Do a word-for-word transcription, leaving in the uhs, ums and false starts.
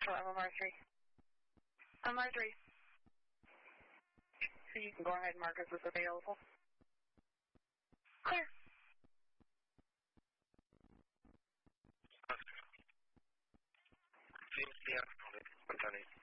Hello, M M R three. M M R three. So you can go ahead and mark us as available. Clear. Sí, sí, ya, vale, cuéntame.